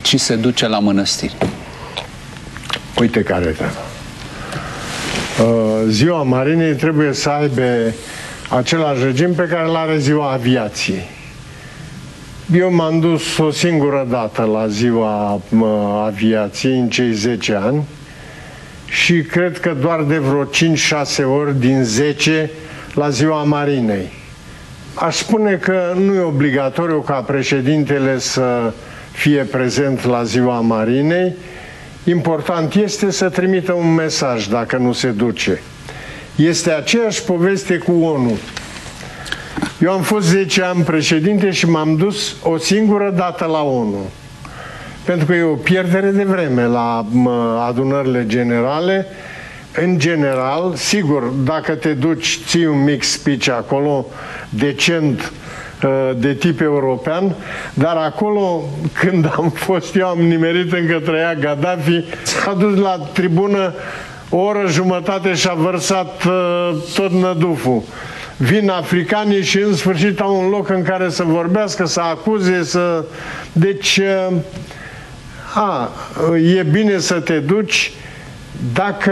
ci se duce la mănăstiri. Uite care e treaba. Ziua Marinei trebuie să aibă același regim pe care îl are Ziua Aviației. Eu m-am dus o singură dată la Ziua Aviației în cei 10 ani și cred că doar de vreo 5-6 ori din 10 la Ziua Marinei. Aș spune că nu e obligatoriu ca președintele să fie prezent la Ziua Marinei. Important este să trimită un mesaj dacă nu se duce. Este aceeași poveste cu ONU. Eu am fost 10 ani președinte și m-am dus o singură dată la ONU. Pentru că e o pierdere de vreme la adunările generale. În general, sigur, dacă te duci, ții un mic speech acolo, decent, de tip european, dar acolo, când am fost eu, am nimerit încă trăia Gaddafi, s-a dus la tribună o oră jumătate și a vărsat tot năduful. Vin africanii și în sfârșit au un loc în care să vorbească, să acuze, să... Deci, e bine să te duci dacă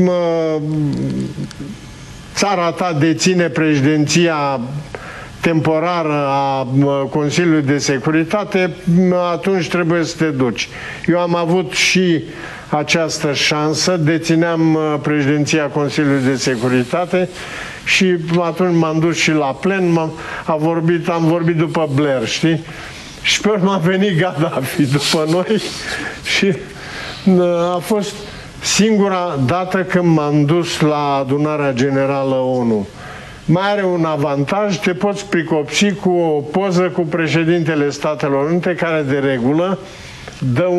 țara ta deține președinția temporară a Consiliului de Securitate, atunci trebuie să te duci. Eu am avut și această șansă, dețineam președinția Consiliului de Securitate și atunci m-am dus și la plen, am vorbit după Blair, știi? Și pe urmă a venit Gaddafi după noi și a fost singura dată când m-am dus la adunarea generală ONU. Mai are un avantaj, te poți pricopsi cu o poză cu președintele Statelor Unite, care de regulă dă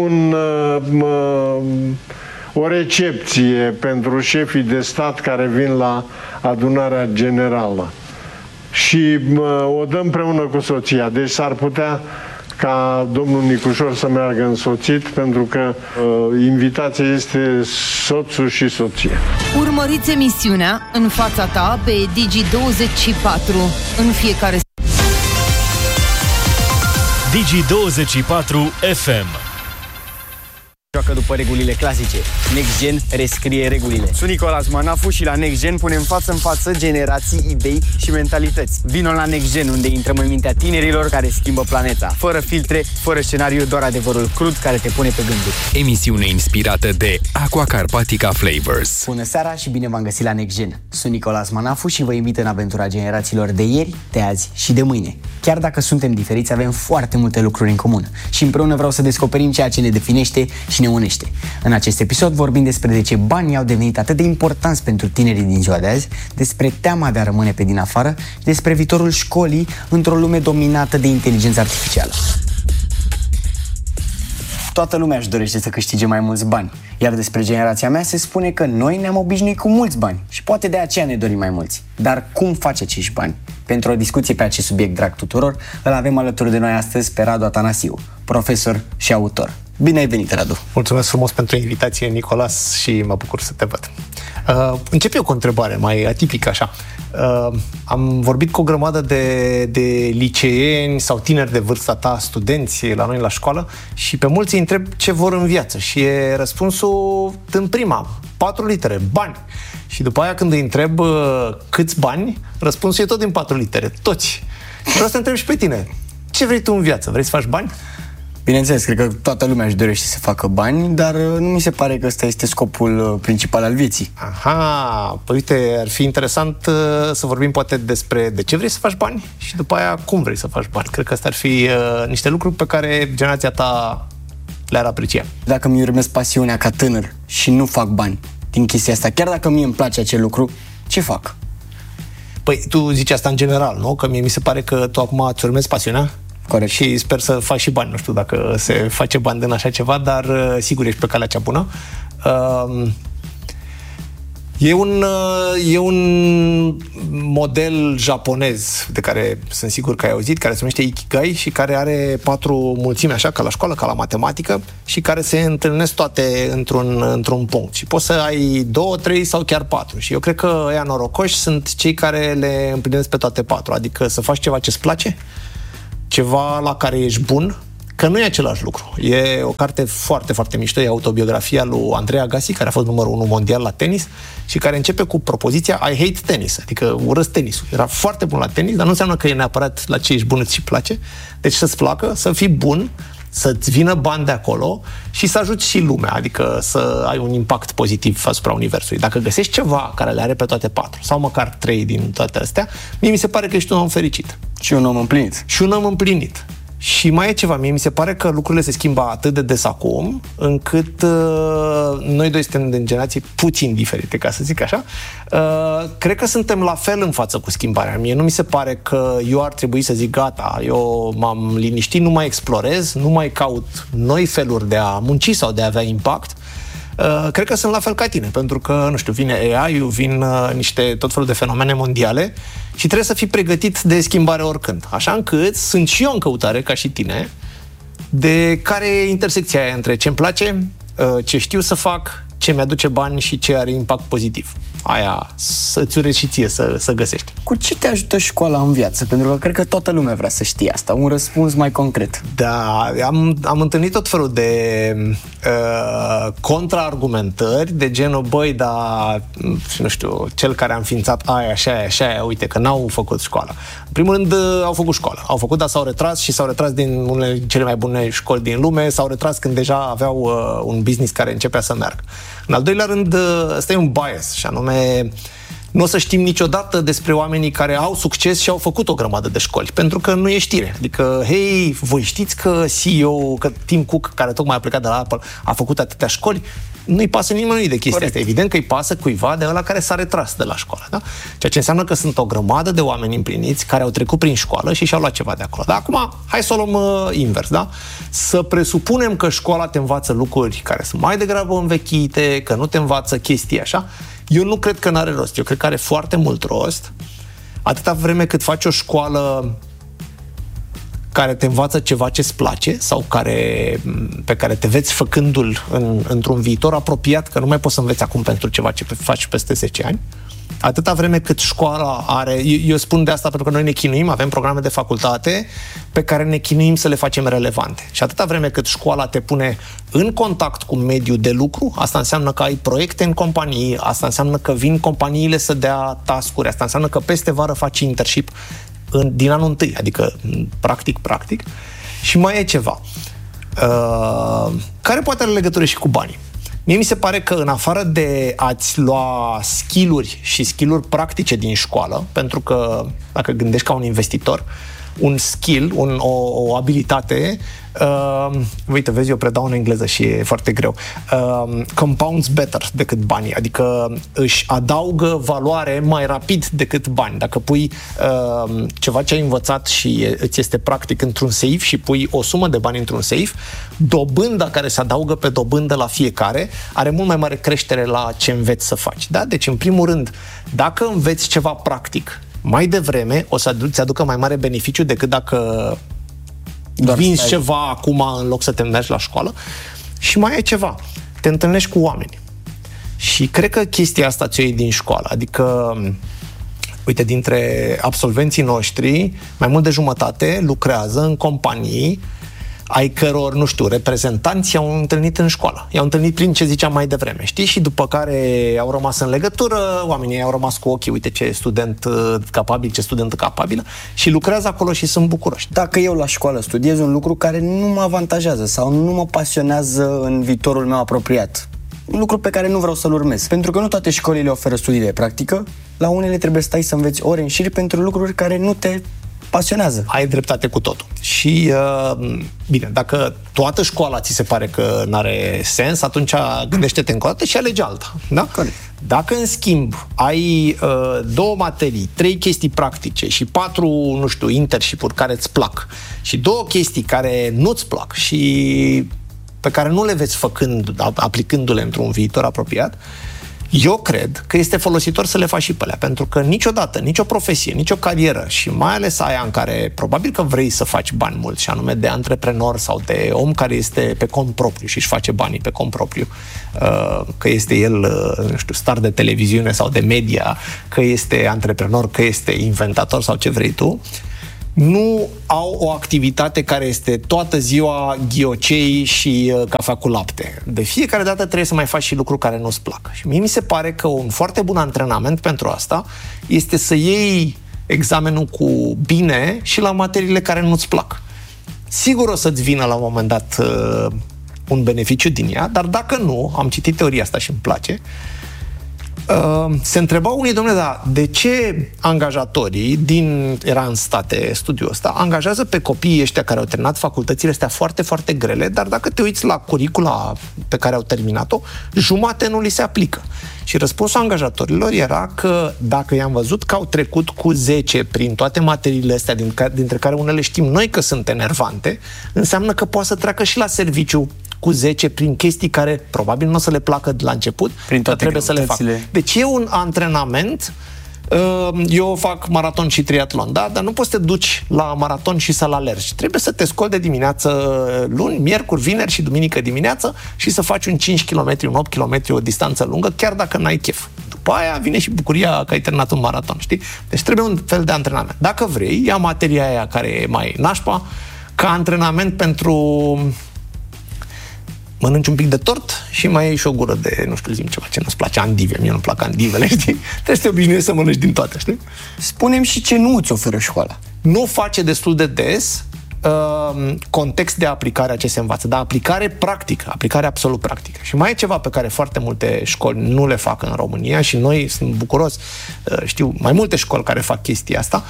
o recepție pentru șefii de stat care vin la adunarea generală. Și o dă împreună cu soția. Deci s-ar putea ca domnul Nicușor să meargă însoțit, pentru că invitația este soțul și soția. Urmăriți emisiunea În fața ta pe Digi24 în fiecare Digi24 FM. Joacă după regulile clasice. Next Gen rescrie regulile. Sunt Nicolas Manafu și la Next Gen punem față în față generații, idei și mentalități. Vino la Next Gen, unde intrăm în mintea tinerilor care schimbă planeta. Fără filtre, fără scenariu, doar adevărul crud care te pune pe gânduri. Emisiune inspirată de Aqua Carpatica Flavors. Bună seara și bine v-am găsit la Next Gen. Sunt Nicolas Manafu și vă invit în aventura generațiilor de ieri, de azi și de mâine. Chiar dacă suntem diferiți, avem foarte multe lucruri în comun și împreună vreau să descoperim ceea ce ne definește și ne unește. În acest episod vorbim despre de ce banii au devenit atât de importanți pentru tinerii din ziua de azi, despre teama de a rămâne pe din afară și despre viitorul școlii într-o lume dominată de inteligență artificială. Toată lumea își dorește să câștige mai mulți bani, iar despre generația mea se spune că noi ne-am obișnuit cu mulți bani și poate de aceea ne dorim mai mulți. Dar cum face acești bani? Pentru o discuție pe acest subiect drag tuturor, îl avem alături de noi astăzi pe Radu Atanasiu, profesor și autor. Bine ai venit, Radu! Mulțumesc frumos pentru invitație, Nicolas, și mă bucur să te văd. Încep eu cu o întrebare mai atipică, așa. Am vorbit cu o grămadă de liceeni sau tineri de vârsta ta, studenți la noi la școală, și pe mulți îi întreb ce vor în viață și e răspunsul în prima, 4 litere, bani. Și după aia când îi întreb câți bani, răspunsul e tot din 4 litere, toți. Și vreau să te întreb și pe tine, ce vrei tu în viață? Vrei să faci bani? Bineînțeles, cred că toată lumea își dorește să facă bani, dar nu mi se pare că ăsta este scopul principal al vieții. Aha, păi uite, ar fi interesant să vorbim poate despre de ce vrei să faci bani și după aia cum vrei să faci bani. Cred că astea ar fi niște lucruri pe care generația ta le-ar aprecia. Dacă mi urmez pasiunea ca tânăr și nu fac bani din chestia asta, chiar dacă mie îmi place acel lucru, ce fac? Păi tu zici asta în general, nu? Că mie mi se pare că tu acum îți urmezi pasiunea. Corect. Și sper să faci și bani. Nu știu dacă se face bani din așa ceva, dar sigur ești pe calea cea bună. E un model japonez de care sunt sigur că ai auzit, care se numește Ikigai și care are 4 mulțimi, așa, ca la școală, ca la matematică, și care se întâlnesc toate într-un punct. Și poți să ai 2, 3 sau chiar 4. Și eu cred că ăia norocoși sunt cei care le împlinesc pe toate 4. Adică să faci ceva ce-ți place, ceva la care ești bun, că nu e același lucru. E o carte foarte, foarte mișto, e autobiografia lui Andrei Agassi, care a fost numărul 1 mondial la tenis și care începe cu propoziția I hate tennis, adică urăsc tenisul. Era foarte bun la tenis, dar nu înseamnă că e neapărat la ce ești bun îți și place. Deci să-ți placă, să fii bun, să-ți vină bani de acolo și să ajuți și lumea, adică să ai un impact pozitiv asupra universului. Dacă găsești ceva care le are pe toate 4 sau măcar 3 din toate astea, mie mi se pare că ești un om fericit. Și un om împlinit. Și un om împlinit. Și mai e ceva, mie mi se pare că lucrurile se schimbă atât de des acum, încât noi doi suntem din generații puțin diferite, ca să zic așa. Cred că suntem la fel în față cu schimbarea. Mie nu mi se pare că eu ar trebui să zic gata, eu m-am liniștit, nu mai explorez, nu mai caut noi feluri de a munci sau de a avea impact. Cred că sunt la fel ca tine, pentru că, nu știu, vine AI-ul, vin niște tot felul de fenomene mondiale și trebuie să fii pregătit de schimbare oricând. Așa încât sunt și eu în căutare, ca și tine, de care e intersecția aia între ce-mi place, ce știu să fac, ce mi-aduce bani și ce are impact pozitiv. Aia să-ți urezi și ție să găsești. Cu ce te ajută școala în viață? Pentru că cred că toată lumea vrea să știe asta. Un răspuns mai concret. Da, am întâlnit tot felul de contraargumentări de genul, băi, dar, nu știu, cel care a înființat aia, așa, uite, că n-au făcut școala. În primul rând, au făcut școală. Au făcut, dar s-au retras și s-au retras din unele din cele mai bune școli din lume, s-au retras când deja aveau un business care începea să meargă. În al doilea rând, ăsta e un bias, și anume nu o să știm niciodată despre oamenii care au succes și au făcut o grămadă de școli, pentru că nu e știre. Adică, hei, voi știți că CEO, că Tim Cook, care tocmai a plecat de la Apple, a făcut atâtea școli? Nu-i pasă nimănui de chestia asta. Evident că îi pasă cuiva de ăla care s-a retras de la școală. Da? Ceea ce înseamnă că sunt o grămadă de oameni împliniți care au trecut prin școală și și-au luat ceva de acolo. Dar acum, hai să o luăm invers. Da? Să presupunem că școala te învață lucruri care sunt mai degrabă învechite, că nu te învață chestii așa. Eu nu cred că n-are rost. Eu cred că are foarte mult rost, atâta vreme cât faci o școală care te învață ceva ce-ți place sau pe care te vezi făcându-l într-un viitor apropiat, că nu mai poți să înveți acum pentru ceva ce faci peste 10 ani. Atâta vreme cât școala are... Eu spun de asta pentru că noi ne chinuim, avem programe de facultate pe care ne chinuim să le facem relevante. Și atâta vreme cât școala te pune în contact cu mediul de lucru, asta înseamnă că ai proiecte în companii, asta înseamnă că vin companiile să dea task-uri, asta înseamnă că peste vară faci internship din anul întâi, adică practic. Și mai e ceva care poate are legătură și cu banii. Mie mi se pare că în afară de a-ți lua skill-uri și skill-uri practice din școală, pentru că dacă gândești ca un investitor, un skill, o abilitate, uite, vezi, eu predau în engleză și e foarte greu, compounds better decât banii, adică își adaugă valoare mai rapid decât bani. Dacă pui ceva ce ai învățat și îți este practic într-un safe și pui o sumă de bani într-un safe, dobânda care se adaugă pe dobândă la fiecare are mult mai mare creștere la ce înveți să faci. Da? Deci, în primul rând, dacă înveți ceva practic mai devreme, o să-ți aducă mai mare beneficiu decât dacă vinzi ceva acum în loc să te mergi la școală. Și mai e ceva, te întâlnești cu oameni. Și cred că chestia asta ți-o iei din școală. Adică, uite, dintre absolvenții noștri, mai mult de jumătate lucrează în companii ai căror, nu știu, reprezentanți i-au întâlnit în școală. I-au întâlnit prin ce ziceam mai devreme, știi? Și după care au rămas în legătură, oamenii au rămas cu ochii, uite ce student capabil, ce studentă capabilă, și lucrează acolo și sunt bucuroși. Dacă eu la școală studiez un lucru care nu mă avantajează sau nu mă pasionează în viitorul meu apropiat, un lucru pe care nu vreau să-l urmez, pentru că nu toate școlile oferă studii de practică, la unele trebuie să stai să înveți ore în șir pentru lucruri care nu te pasionează. Ai dreptate cu totul. Și, bine, dacă toată școala ți se pare că n-are sens, atunci gândește-te încă o dată și alege alta. Da? Corect. Dacă, în schimb, ai 2 materii, 3 chestii practice și 4, nu știu, internship-uri care îți plac și 2 chestii care nu-ți plac și pe care nu le vezi aplicându-le într-un viitor apropiat, eu cred că este folositor să le faci și pe alea, pentru că niciodată, nicio profesie, nicio carieră și mai ales aia în care probabil că vrei să faci bani mulți, și anume de antreprenor sau de om care este pe cont propriu și își face banii pe cont propriu, că este el, nu știu, star de televiziune sau de media, că este antreprenor, că este inventator sau ce vrei tu, nu au o activitate care este toată ziua ghiocei și cafea cu lapte. De fiecare dată trebuie să mai faci și lucruri care nu-ți plac. Și mie mi se pare că un foarte bun antrenament pentru asta este să iei examenul cu bine și la materiile care nu-ți plac. Sigur o să-ți vină la un moment dat un beneficiu din ea, dar dacă nu, am citit teoria asta și îmi place, se întrebau unii, domnule, dar de ce angajatorii era în state studiul ăsta, angajează pe copiii ăștia care au terminat facultățile astea foarte, foarte grele, dar dacă te uiți la curicula pe care au terminat-o, jumate nu li se aplică. Și răspunsul angajatorilor era că dacă i-am văzut că au trecut cu 10 prin toate materiile astea, dintre care unele știm noi că sunt enervante, înseamnă că poate să treacă și la serviciu cu 10 prin chestii care probabil nu o să le placă de la început, dar trebuie să le facă. Deci e un antrenament. Eu fac maraton și triatlon, da? Dar nu poți să te duci la maraton și să-l alergi. Trebuie să te scoli de dimineață luni, miercuri, vineri și duminică dimineață și să faci un 5 km, un 8 km, o distanță lungă, chiar dacă n-ai chef. După aia vine și bucuria că ai terminat un maraton, știi? Deci trebuie un fel de antrenament. Dacă vrei, ia materia aia care e mai nașpa ca antrenament pentru... mănânci un pic de tort și mai iei și o gură de, nu știu, ceva ce nu-ți place, andive. Mie nu-mi plac andivele, știi? Trebuie să te obișnuiești să mănânci din toate, știi? Spune-mi și ce nu îți oferă școala. Nu face destul de des context de aplicare a ce se învață, dar aplicare practică, aplicare absolut practică. Și mai e ceva pe care foarte multe școli nu le fac în România și noi, sunt bucuros, știu mai multe școli care fac chestia asta.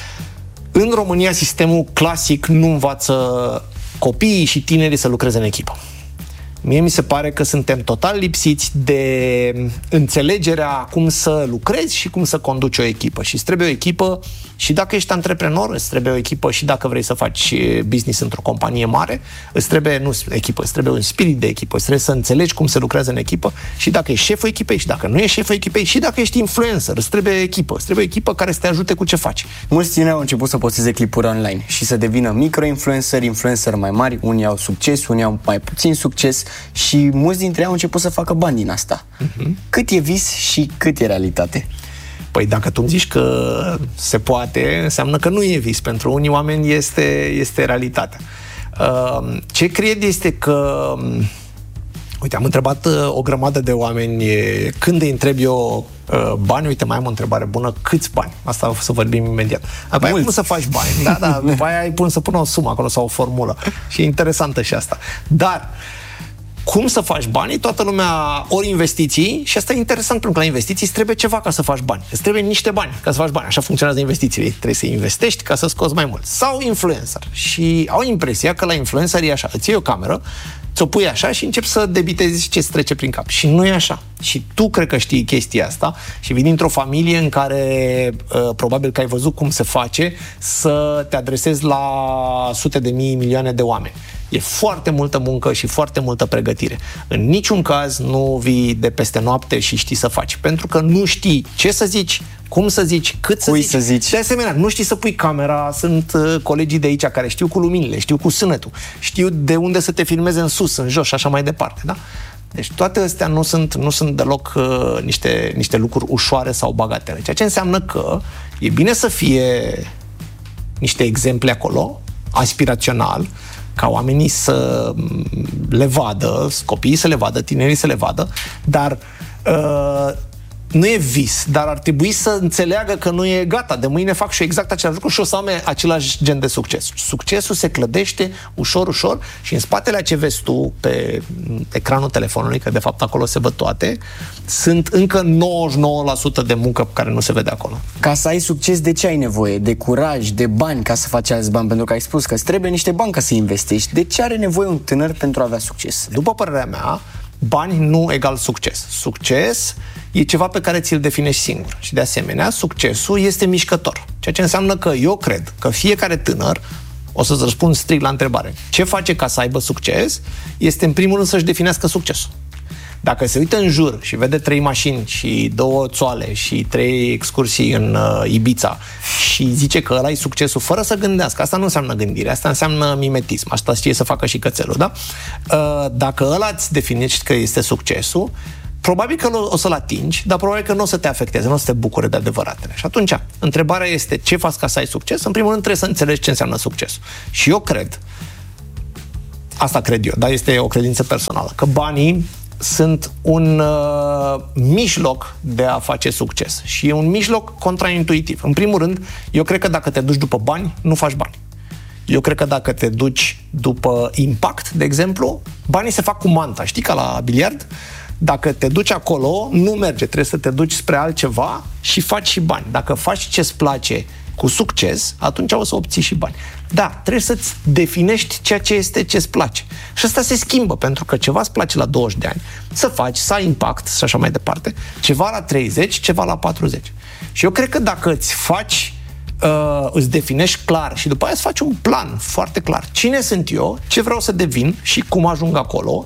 În România, sistemul clasic nu învață copiii și tinerii să lucreze în echipă. Mie mi se pare că suntem total lipsiți de înțelegerea cum să lucrezi și cum să conduci o echipă. Și îți trebuie o echipă și dacă ești antreprenor, îți trebuie o echipă și dacă vrei să faci business într-o companie mare, îți trebuie, îți trebuie un spirit de echipă, îți trebuie să înțelegi cum se lucrează în echipă și dacă ești șeful echipei și dacă nu ești șeful echipei și dacă ești influencer, îți trebuie echipă, îți trebuie o echipă care să te ajute cu ce faci. Mulți tineri au început să posteze clipuri online și să devină micro-influenceri, influencer mai mari, unii au succes, unii au mai puțin succes și mulți dintre ei au început să facă bani din asta. Cât e vis și cât e realitate? Păi dacă tu îmi zici că se poate, înseamnă că nu e vis. Pentru unii oameni este realitatea. Ce cred este că... Uite, am întrebat o grămadă de oameni când îi întreb eu bani, uite, mai am o întrebare bună, câți bani? Asta o să vorbim imediat. Apoi ai cum să faci bani, da, după aia ai să pună o sumă acolo sau o formulă. Și e interesantă și asta. Dar cum să faci banii? Toată lumea ori investiții, și asta e interesant pentru că la investiții îți trebuie ceva ca să faci bani. Îți trebuie niște bani ca să faci bani. Așa funcționează investițiile. Trebuie să investești ca să scoți mai mult. Sau influencer. Și au impresia că la influencer e așa. Îți iei o cameră, ți-o pui așa și începi să debitezi ce-ți trece prin cap. Și nu e așa. Și tu cred că știi chestia asta și vii dintr-o familie în care probabil că ai văzut cum se face să te adresezi la sute de mii, milioane de oameni. E foarte multă muncă și foarte multă pregătire. În niciun caz nu vii de peste noapte și știi să faci. Pentru că nu știi ce să zici, cum să zici, cât să zici. De asemenea, nu știi să pui camera. Sunt colegii de aici care știu cu luminile, știu cu sunetul, știu de unde să te filmeze în sus, în jos și așa mai departe. Da? Deci toate astea nu sunt deloc niște lucruri ușoare sau bagatele. Ceea ce înseamnă că e bine să fie niște exemple acolo, aspirațional, ca oamenii să le vadă, copiii să le vadă, tinerii să le vadă, dar nu e vis, dar ar trebui să înțeleagă că nu e gata. De mâine fac și exact același lucru și o să am același gen de succes. Succesul se clădește ușor, ușor și în spatele a ce vezi tu pe ecranul telefonului, că de fapt acolo se văd toate, sunt încă 99% de muncă pe care nu se vede acolo. Ca să ai succes, de ce ai nevoie? De curaj, de bani ca să faci alți bani? Pentru că ai spus că îți trebuie niște bani ca să investești. De ce are nevoie un tânăr pentru a avea succes? După părerea mea, bani nu egal succes. Succes e ceva pe care ți-l definești singur. Și de asemenea, succesul este mișcător. Ceea ce înseamnă că eu cred că fiecare tânăr, o să-ți răspund strict la întrebare, ce face ca să aibă succes, este în primul rând să-și definească succesul. Dacă se uită în jur și vede 3 mașini și 2 țoale și 3 excursii în Ibiza și zice că ăla e succesul fără să gândească, asta nu înseamnă gândire, asta înseamnă mimetism, asta știe să facă și cățelul, da? Dacă ăla îți definești că este succesul, probabil că o să-l atingi, dar probabil că nu o să te afecteze, nu o să te bucure de adevăratele. Și atunci, întrebarea este ce faci ca să ai succes? În primul rând trebuie să înțelegi ce înseamnă succesul. Și eu cred, asta cred eu, dar este o credință personală, că banii sunt un mijloc de a face succes. Și e un mijloc contraintuitiv. În primul rând, eu cred că dacă te duci după bani, nu faci bani. Eu cred că dacă te duci după impact, de exemplu, banii se fac cu manta. Știi, ca la biliard? Dacă te duci acolo, nu merge. Trebuie să te duci spre altceva și faci și bani. Dacă faci ce-ți place cu succes, atunci o să obții și bani. Da, trebuie să-ți definești ceea ce este ce-ți place. Și asta se schimbă, pentru că ceva îți place la 20 de ani, să faci, să ai impact și așa mai departe, ceva la 30, ceva la 40. Și eu cred că dacă îți faci, îți definești clar și după aia îți faci un plan foarte clar. Cine sunt eu, ce vreau să devin și cum ajung acolo,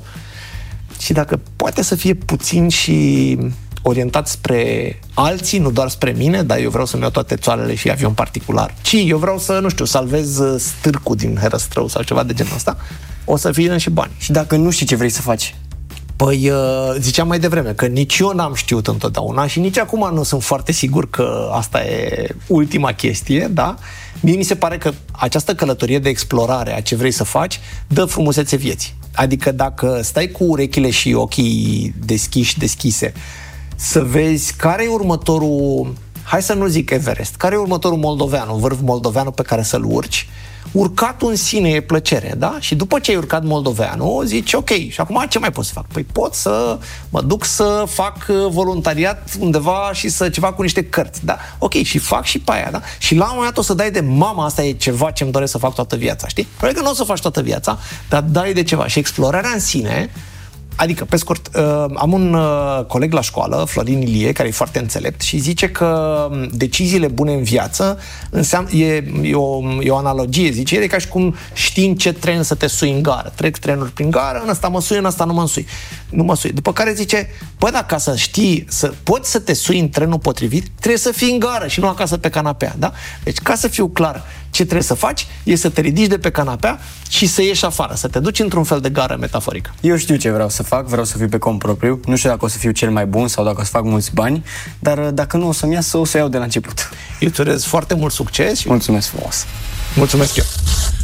și dacă poate să fie puțin și orientat spre alții, nu doar spre mine, dar eu vreau să-mi iau toate țoalele și avion particular, ci eu vreau să, nu știu, salvez stârcul din Herăstrău sau ceva de genul ăsta, o să fie și bani. Și dacă nu știi ce vrei să faci? Păi, ziceam mai devreme că nici eu n-am știut întotdeauna și nici acum nu sunt foarte sigur că asta e ultima chestie, da? Mie mi se pare că această călătorie de explorare a ce vrei să faci dă frumusețe vieții. Adică dacă stai cu urechile și ochii deschise, să vezi care e următorul, hai să nu zic Everest, care e următorul moldoveanu, vârf moldoveanu pe care să-l urci, urcatul în sine e plăcere, da? Și după ce ai urcat moldoveanu, zici, ok, și acum ce mai pot să fac? Păi pot să mă duc să fac voluntariat undeva și să ceva cu niște cărți, da? Ok, și fac și pe aia, da? Și la un moment dat o să dai de mama, asta e ceva ce-mi doresc să fac toată viața, știi? Probabil că nu o să faci toată viața, dar dai de ceva. Și explorarea în sine, adică, pe scurt, am un coleg la școală, Florin Ilie, care e foarte înțelept și zice că deciziile bune în viață înseamnă, e o analogie, zice, e ca și cum știi în ce tren să te sui în gară. Trec trenuri prin gară, în ăsta mă sui, în ăsta nu mă sui. După care zice, păi da, ca să știi, să poți să te sui în trenul potrivit, trebuie să fii în gară și nu acasă pe canapea, da? Deci, ca să fiu clar, ce trebuie să faci e să te ridici de pe canapea și să ieși afară, să te duci într-un fel de gară metaforică. Eu știu ce vreau să fac, vreau să fiu pe cont propriu. Nu știu dacă o să fiu cel mai bun sau dacă o să fac mulți bani, dar dacă nu o să-mi iasă, o să iau de la început. Eu îți urez foarte mult succes și... Mulțumesc frumos! Mulțumesc eu!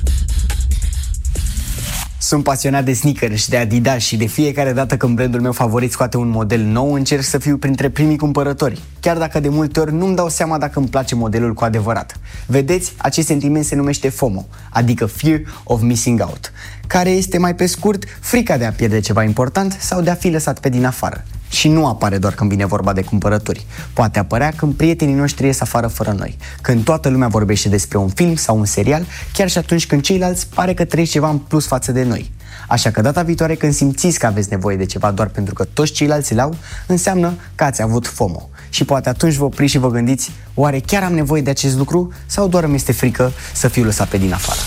Sunt pasionat de sneakers și de Adidas și de fiecare dată când brandul meu favorit scoate un model nou, încerc să fiu printre primii cumpărători, chiar dacă de multe ori nu-mi dau seama dacă îmi place modelul cu adevărat. Vedeți, acest sentiment se numește FOMO, adică Fear of Missing Out, care este mai pe scurt frica de a pierde ceva important sau de a fi lăsat pe din afară. Și nu apare doar când vine vorba de cumpărături. Poate apărea când prietenii noștri ies afară fără noi, când toată lumea vorbește despre un film sau un serial, chiar și atunci când ceilalți pare că trăiesc ceva în plus față de noi. Așa că data viitoare când simțiți că aveți nevoie de ceva doar pentru că toți ceilalți îl au, înseamnă că ați avut FOMO. Și poate atunci vă opriți și vă gândiți, oare chiar am nevoie de acest lucru sau doar îmi este frică să fiu lăsat pe din afară?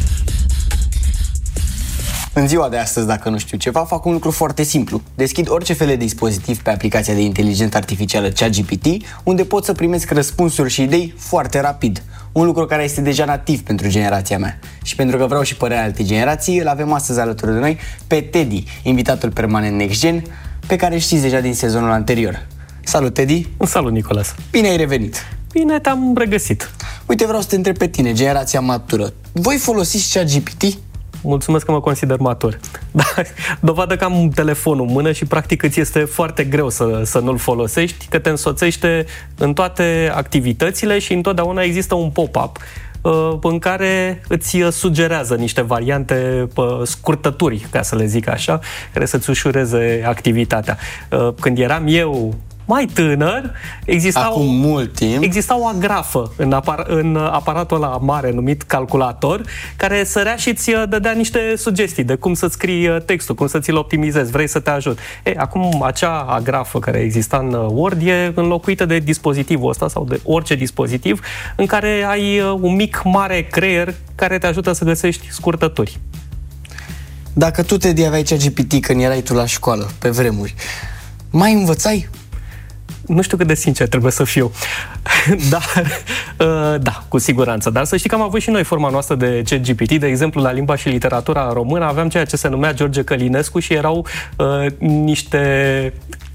În ziua de astăzi, dacă nu știu ceva, fac un lucru foarte simplu. Deschid orice fel de dispozitiv pe aplicația de inteligență artificială ChatGPT, unde pot să primesc răspunsuri și idei foarte rapid. Un lucru care este deja nativ pentru generația mea. Și pentru că vreau și părerea altei generații, îl avem astăzi alături de noi pe Teddy, invitatul permanent Next Gen, pe care știți deja din sezonul anterior. Salut, Teddy! Salut, Nicolas! Bine ai revenit! Bine te-am regăsit! Uite, vreau să te întreb pe tine, generația matură. Voi folosiți ChatGPT? Mulțumesc că mă consider matur. Dar dovadă că am telefonul în mână și practic îți este foarte greu să nu-l folosești, că te însoțește în toate activitățile și întotdeauna există un pop-up în care îți sugerează niște variante, scurtături, ca să le zic așa, care să-ți ușureze activitatea. Când eram eu mai tânăr, exista o agrafă în aparatul ăla mare numit calculator, care sărea și îți dădea niște sugestii de cum să scrii textul, cum să ți-l optimizezi, vrei să te ajut. Acum acea agrafă care exista în Word e înlocuită de dispozitivul ăsta sau de orice dispozitiv în care ai un mic, mare creier care te ajută să găsești scurtături. Dacă tu, Teddy, aveai ChatGPT când erai tu la școală, pe vremuri, mai învățai? Nu știu cât de sincer trebuie să fiu, dar da, cu siguranță. Dar să știi că am avut și noi forma noastră de ChatGPT. De exemplu, la limba și literatura română aveam ceea ce se numea George Călinescu și erau niște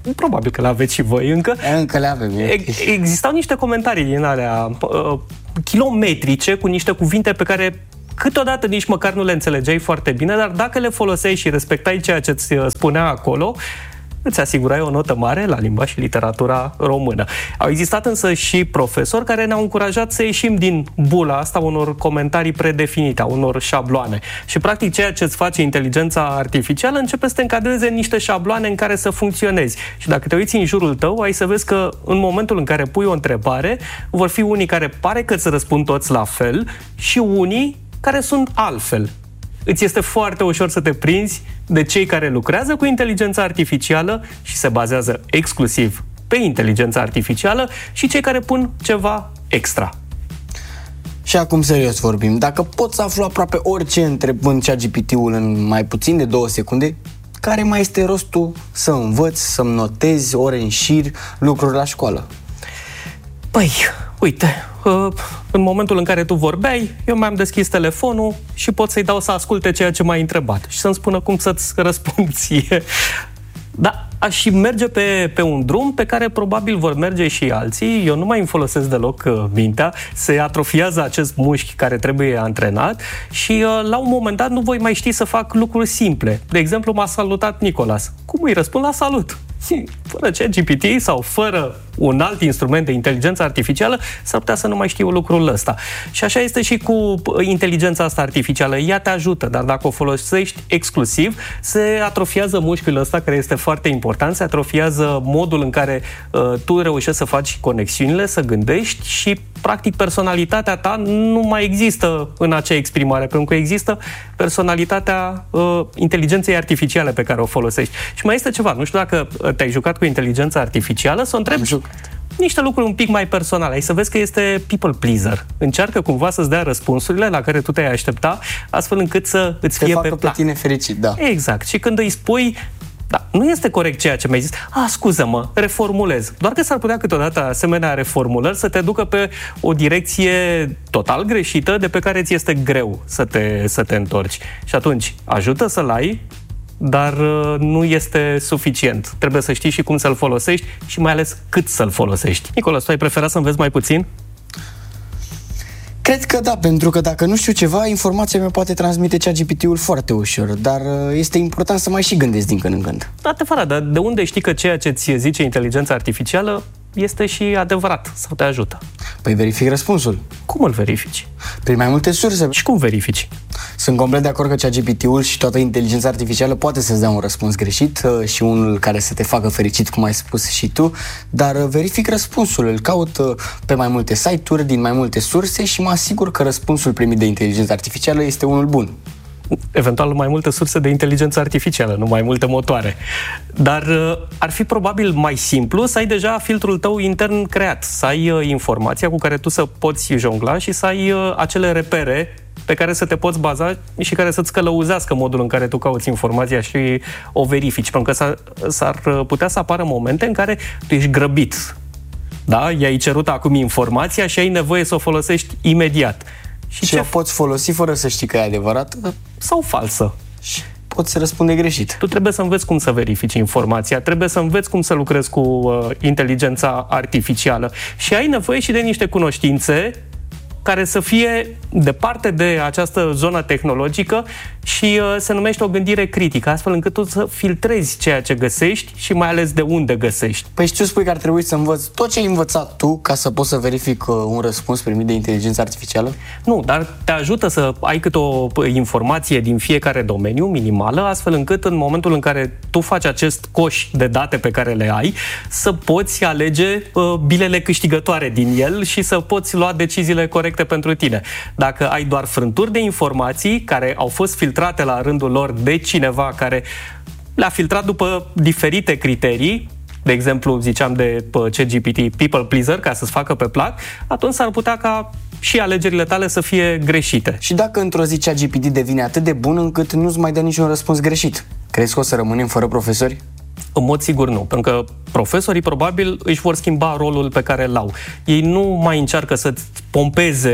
probabil că le aveți și voi încă. Încă le avem. Existau niște comentarii din alea kilometrice cu niște cuvinte pe care câteodată nici măcar nu le înțelegeai foarte bine, dar dacă le foloseai și respectai ceea ce îți spunea acolo, îți asigurai o notă mare la limba și literatura română. Au existat însă și profesori care ne-au încurajat să ieșim din bula asta unor comentarii predefinite, a unor șabloane. Și practic ceea ce îți face inteligența artificială începe să te încadreze în niște șabloane în care să funcționezi. Și dacă te uiți în jurul tău, ai să vezi că în momentul în care pui o întrebare, vor fi unii care pare că îți răspund toți la fel și unii care sunt altfel. Îți este foarte ușor să te prinzi de cei care lucrează cu inteligența artificială și se bazează exclusiv pe inteligența artificială și cei care pun ceva extra. Și acum serios vorbim, dacă pot să aflu aproape orice întrebând ChatGPT-ul în mai puțin de 2 secunde, care mai este rostul să învăț, să-mi notezi ore în șir lucruri la școală? Păi, uite, în momentul în care tu vorbeai, eu mi-am deschis telefonul și pot să-i dau să asculte ceea ce m-ai întrebat și să-mi spună cum să-ți răspund ție. Da, aș și merge pe un drum pe care probabil vor merge și alții. Eu nu mai îmi folosesc deloc mintea, se atrofiază acest mușchi care trebuie antrenat și la un moment dat nu voi mai ști să fac lucruri simple. De exemplu, m-a salutat Nicolas. Cum îi răspund la salut? Fără ChatGPT sau fără un alt instrument de inteligență artificială, s-ar putea să nu mai știu lucrul ăsta. Și așa este și cu inteligența asta artificială. Ea te ajută, dar dacă o folosești exclusiv, se atrofiază mușchiul ăsta, care este foarte important, se atrofiază modul în care tu reușești să faci conexiunile, să gândești și, practic, personalitatea ta nu mai există în acea exprimare, pentru că există personalitatea inteligenței artificiale pe care o folosești. Și mai este ceva, nu știu dacă te-ai jucat cu inteligența artificială, să o întrebi niște lucruri un pic mai personale. Ai să vezi că este people pleaser. Încearcă cumva să-ți dea răspunsurile la care tu te-ai aștepta, astfel încât să îți fie pe plac. Pe tine fericit, da. Exact. Și când îi spui, da, nu este corect ceea ce mi-ai zis, scuză-mă, reformulez. Doar că s-ar putea câteodată asemenea reformulări să te ducă pe o direcție total greșită, de pe care ți este greu să te întorci. Și atunci, ajută să-l ai, dar nu este suficient. Trebuie să știi și cum să-l folosești și mai ales cât să-l folosești. Nicolas, tu ai preferat să înveți mai puțin? Cred că da, pentru că dacă nu știu ceva, informația mea poate transmite ChatGPT-ul foarte ușor, dar este important să mai și gândesc din când în când. Adevărat, dar de unde știi că ceea ce ți zice inteligența artificială este și adevărat sau te ajută? Păi verific răspunsul. Cum îl verifici? Prin mai multe surse. Și cum verifici? Sunt complet de acord că ChatGPT-ul și toată inteligența artificială poate să-ți dea un răspuns greșit și unul care să te facă fericit, cum ai spus și tu, dar verific răspunsul, îl caut pe mai multe site-uri, din mai multe surse și mă asigur că răspunsul primit de inteligența artificială este unul bun. Eventual mai multe surse de inteligență artificială, nu mai multe motoare. Dar ar fi probabil mai simplu să ai deja filtrul tău intern creat, să ai informația cu care tu să poți jongla și să ai acele repere pe care să te poți baza și care să-ți călăuzească modul în care tu cauți informația și o verifici. Pentru că s-ar putea să apară momente în care tu ești grăbit. Da? I-ai cerut acum informația și ai nevoie să o folosești imediat. Și o poți folosi fără să știi că e adevărată sau falsă. Și poți să răspunde greșit. Tu trebuie să înveți cum să verifici informația, trebuie să înveți cum să lucrezi cu inteligența artificială și ai nevoie și de niște cunoștințe care să fie departe de această zonă tehnologică și se numește o gândire critică, astfel încât tu să filtrezi ceea ce găsești și mai ales de unde găsești. Păi și tu spui că ar trebui să învăț tot ce ai învățat tu ca să poți să verific un răspuns primit de inteligență artificială? Nu, dar te ajută să ai câte o informație din fiecare domeniu minimală, astfel încât în momentul în care tu faci acest coș de date pe care le ai, să poți alege bilele câștigătoare din el și să poți lua deciziile corecte pentru tine. Dacă ai doar frânturi de informații care au fost filtrate la rândul lor de cineva care le-a filtrat după diferite criterii, de exemplu, ziceam de ChatGPT, people pleaser, ca să-ți facă pe plac, atunci s-ar putea ca și alegerile tale să fie greșite. Și dacă într-o zi ChatGPT devine atât de bun încât nu-ți mai dă niciun răspuns greșit, crezi că o să rămânem fără profesori? În mod sigur nu, pentru că profesorii probabil își vor schimba rolul pe care îl au. Ei nu mai încearcă să-ți pompeze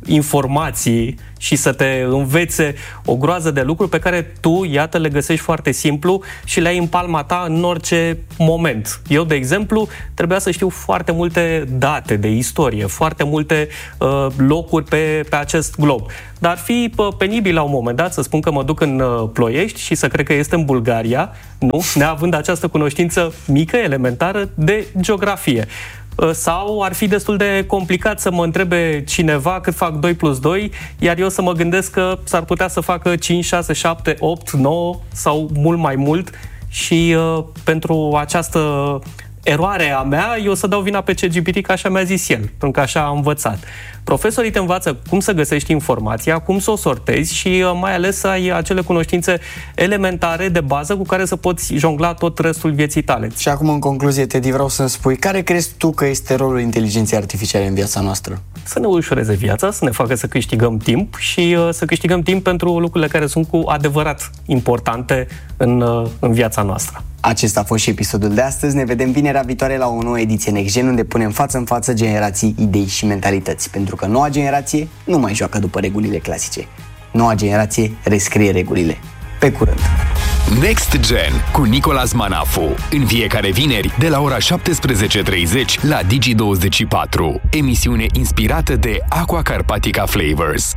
informații și să te învețe o groază de lucruri pe care tu, iată, le găsești foarte simplu și le ai în palma ta în orice moment. Eu, de exemplu, trebuia să știu foarte multe date de istorie, foarte multe locuri pe acest glob. Dar ar fi penibil la un moment dat să spun că mă duc în Ploiești și să cred că este în Bulgaria, nu? Neavând această cunoștință mică, elementară de geografie. Sau ar fi destul de complicat să mă întrebe cineva cât fac 2 plus 2, iar eu să mă gândesc că s-ar putea să facă 5, 6, 7, 8, 9 sau mult mai mult și pentru această eroare a mea, eu să dau vina pe ChatGPT, că așa mi-a zis el, pentru că așa am învățat. Profesorii te învață cum să găsești informația, cum să o sortezi și mai ales să ai acele cunoștințe elementare de bază cu care să poți jongla tot restul vieții tale. Și acum, în concluzie, Teddy, vreau să-mi spui, care crezi tu că este rolul inteligenței artificiale în viața noastră? Să ne ușureze viața, să ne facă să câștigăm timp și să câștigăm timp pentru lucrurile care sunt cu adevărat importante în viața noastră. Acesta a fost și episodul de astăzi. Ne vedem vinerea viitoare la o nouă ediție Next Gen, unde punem față în față generații, idei și mentalități. Pentru că noua generație nu mai joacă după regulile clasice. Noua generație rescrie regulile. Pe curând! Next Gen cu Nicolas Manafu. În fiecare vineri de la ora 17:30 la Digi24. Emisiune inspirată de Aqua Carpatica Flavors.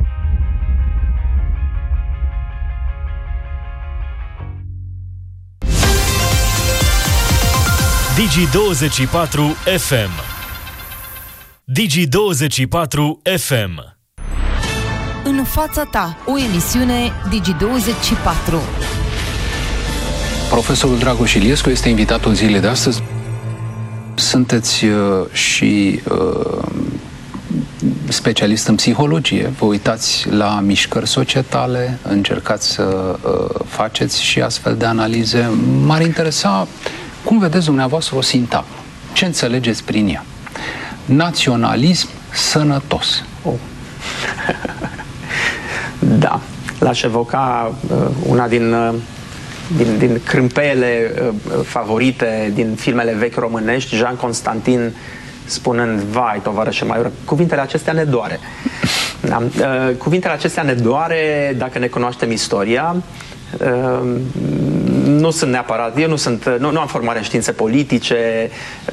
Digi24 FM. Digi24 FM. În fața ta, o emisiune Digi24. Profesorul Dragoș Iliescu este invitatul zilei de astăzi. Sunteți și specialist în psihologie. Vă uitați la mișcări societale, încercați să faceți și astfel de analize. M-ar interesa cum vedeți dumneavoastră o sintagmă. Ce înțelegeți prin ea? Naționalism sănătos. Da, l-aș evoca una din crâmpeele favorite din filmele vechi românești, Jean Constantin spunând, vai, tovarășe Maioră, cuvintele acestea ne doare. Da? Cuvintele acestea ne doare dacă ne cunoaștem istoria. Nu sunt neapărat, eu nu am formare în științe politice,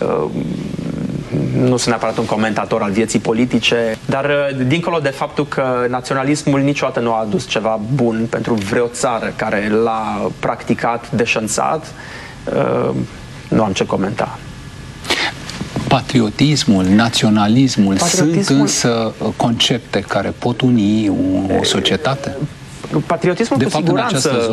nu sunt neapărat un comentator al vieții politice, dar dincolo de faptul că naționalismul niciodată nu a adus ceva bun pentru vreo țară care l-a practicat, deșanțat, nu am ce comenta. Patriotismul, naționalismul sunt însă concepte care pot uni o societate? Patriotismul de cu fapt, siguranță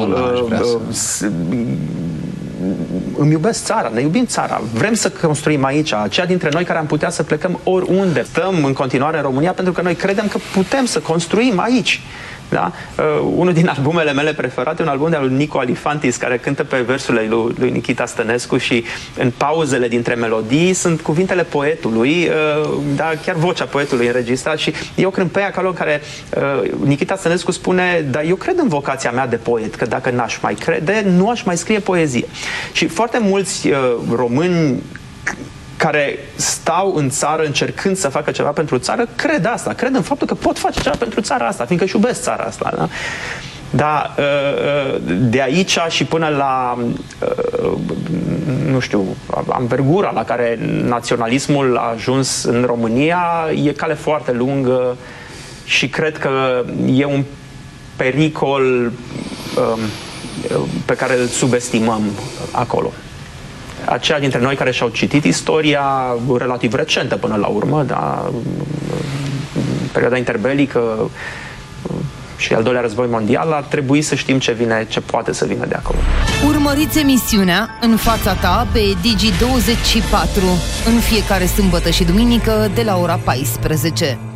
îmi iubesc țara, ne iubim țara, vrem să construim aici, aceia dintre noi care am putea să plecăm oriunde. Stăm în continuare în România pentru că noi credem că putem să construim aici. Da? Unul din albumele mele preferate, un album de al lui Nico Alifantis, care cântă pe versurile lui Nikita Stănescu și în pauzele dintre melodii sunt cuvintele poetului, da, chiar vocea poetului înregistrat și eu cred pe acolo care Nikita Stănescu spune, dar eu cred în vocația mea de poet, că dacă n-aș mai crede, nu aș mai scrie poezie. Și foarte mulți români care stau în țară încercând să facă ceva pentru țară, cred asta, cred în faptul că pot face ceva pentru țara asta, fiindcă își iubesc țara asta. Da? Dar de aici și până la, nu știu, anvergura la care naționalismul a ajuns în România, e cale foarte lungă și cred că e un pericol pe care îl subestimăm acolo. Aceia dintre noi care și-au citit istoria relativ recentă până la urmă, da, perioada interbelică și al doilea război mondial, ar trebui să știm ce poate să vină de acolo. Urmăriți emisiunea În fața ta pe Digi24 în fiecare sâmbătă și duminică de la ora 14.